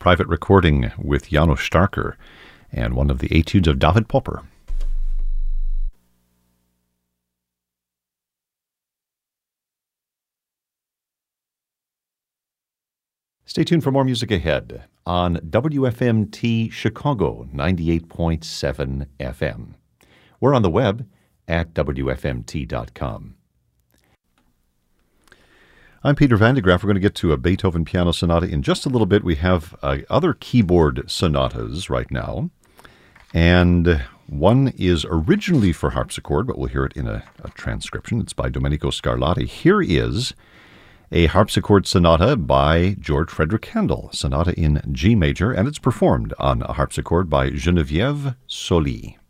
private recording with Janos Starker and one of the etudes of David Popper. Stay tuned for more music ahead on WFMT Chicago 98.7 FM. We're on the web at WFMT.com. I'm Peter Van de Graaff. We're going to get to a Beethoven piano sonata in just a little bit. We have other keyboard sonatas right now, and one is originally for harpsichord, but we'll hear it in a transcription. It's by Domenico Scarlatti. Here is a harpsichord sonata by George Frederick Handel, sonata in G major, and it's performed on a harpsichord by Geneviève Soli.